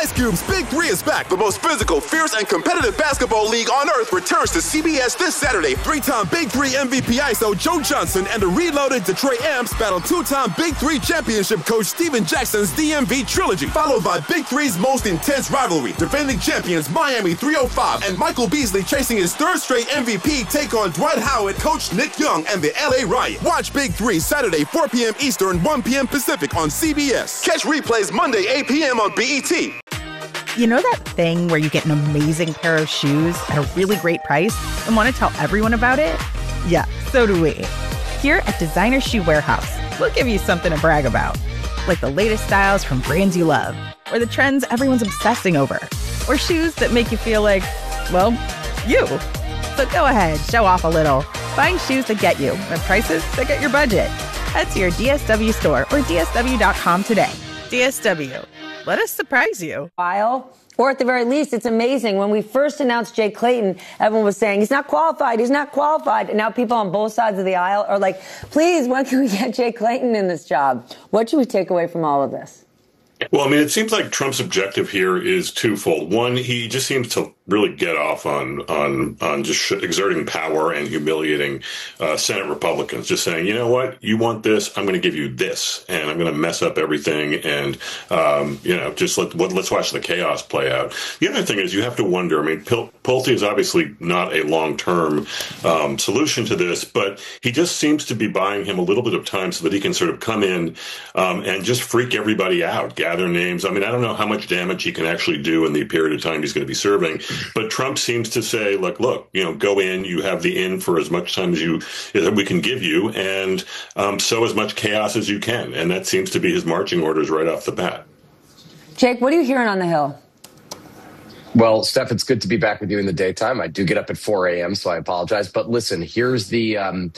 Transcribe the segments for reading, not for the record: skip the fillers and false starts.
Ice Cube's Big Three is back. The most physical, fierce, and competitive basketball league on earth returns to CBS this Saturday. Three-time Big Three MVP ISO Joe Johnson and the reloaded Detroit Amps battle two-time Big Three championship coach Steven Jackson's DMV trilogy, followed by Big Three's most intense rivalry. Defending champions Miami 305 and Michael Beasley chasing his third straight MVP take on Dwight Howard, coach Nick Young, and the LA Riot. Watch Big Three Saturday, 4 p.m. Eastern, 1 p.m. Pacific on CBS. Catch replays Monday, 8 p.m. on BET. You know that thing where you get an amazing pair of shoes at a really great price and want to tell everyone about it? Yeah, so do we. Here at Designer Shoe Warehouse, we'll give you something to brag about, like the latest styles from brands you love, or the trends everyone's obsessing over, or shoes that make you feel like, well, you. So go ahead, show off a little. Find shoes that get you at prices that get your budget. Head to your DSW store or DSW.com today. DSW. Let us surprise you. Or at the very least, it's amazing. When we first announced Jay Clayton, everyone was saying, he's not qualified. And now people on both sides of the aisle are like, please, when can we get Jay Clayton in this job? What should we take away from all of this? Well, I mean, it seems like Trump's objective here is twofold. One, he just seems to really get off on just exerting power and humiliating Senate Republicans, just saying, you know what, you want this, I'm going to give you this, and I'm going to mess up everything, and just let's watch the chaos play out. The other thing is you have to wonder. I mean, Pulte is obviously not a long-term solution to this, but he just seems to be buying him a little bit of time so that he can sort of come in and just freak everybody out, gather names. I mean, I don't know how much damage he can actually do in the period of time he's going to be serving. But Trump seems to say, look, go in, you have the in for as much time as we can give you, and sow as much chaos as you can. And that seems to be his marching orders right off the bat. Jake, what are you hearing on the Hill? Well, Steph, it's good to be back with you in the daytime. I do get up at 4 a.m., so I apologize. But listen, here's the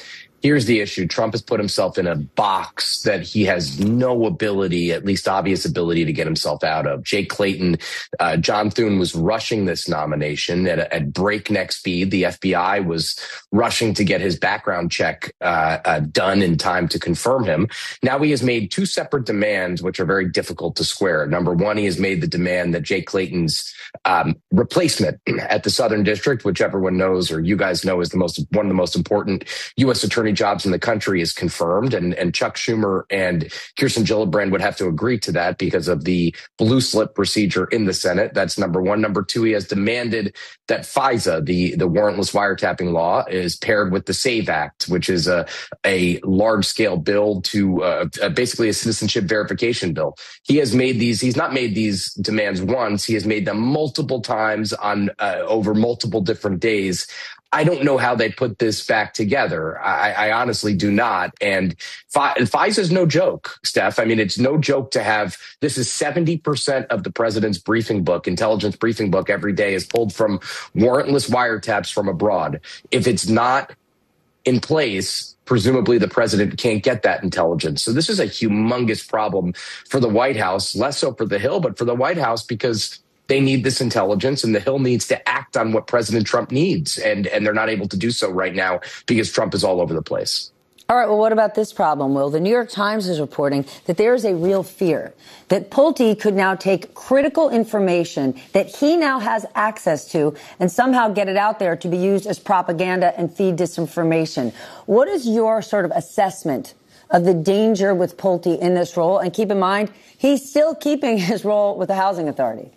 issue. Trump has put himself in a box that he has no ability, at least obvious ability, to get himself out of. Jay Clayton, John Thune was rushing this nomination at breakneck speed. The FBI was rushing to get his background check done in time to confirm him. Now he has made two separate demands, which are very difficult to square. Number one, he has made the demand that Jay Clayton's replacement at the Southern District, which everyone knows, or you guys know, is one of the most important U.S. attorney jobs in the country, is confirmed. And Chuck Schumer and Kirsten Gillibrand would have to agree to that because of the blue slip procedure in the Senate. That's number one. Number two, he has demanded that FISA, the warrantless wiretapping law, is paired with the SAVE Act, which is a large scale bill to basically a citizenship verification bill. He's not made these demands once. He has made them multiple times on over multiple different days. I don't know how they put this back together. I honestly do not. And FISA is no joke, Steph. I mean, it's no joke to have, this is 70% of the president's briefing book, intelligence briefing book every day is pulled from warrantless wiretaps from abroad. If it's not in place, presumably the president can't get that intelligence. So this is a humongous problem for the White House, less so for the Hill, but for the White House, because they need this intelligence, and the Hill needs to act on what President Trump needs. And they're not able to do so right now because Trump is all over the place. All right, well, what about this problem, Will? The New York Times is reporting that there is a real fear that Pulte could now take critical information that he now has access to and somehow get it out there to be used as propaganda and feed disinformation. What is your sort of assessment of the danger with Pulte in this role? And keep in mind, he's still keeping his role with the Housing Authority.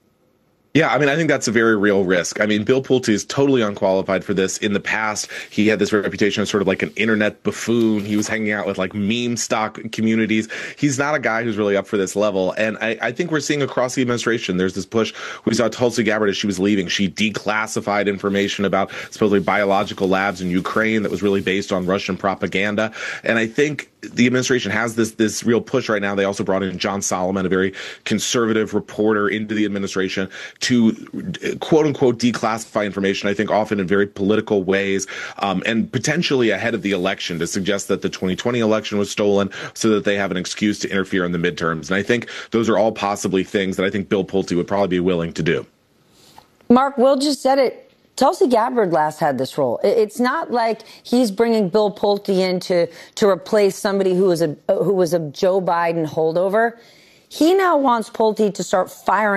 Yeah, I mean, I think that's a very real risk. I mean, Bill Pulte is totally unqualified for this. In the past, he had this reputation as sort of like an internet buffoon. He was hanging out with like meme stock communities. He's not a guy who's really up for this level. And I think we're seeing across the administration, there's this push. We saw Tulsi Gabbard as she was leaving. She declassified information about supposedly biological labs in Ukraine that was really based on Russian propaganda. And I think the administration has this real push right now. They also brought in John Solomon, a very conservative reporter, into the administration to quote unquote declassify information, I think often in very political ways, and potentially ahead of the election, to suggest that the 2020 election was stolen so that they have an excuse to interfere in the midterms. And I think those are all possibly things that I think Bill Pulte would probably be willing to do. Mark, Will just said it. Tulsi Gabbard last had this role. It's not like he's bringing Bill Pulte in to replace somebody who was a Joe Biden holdover. He now wants Pulte to start firing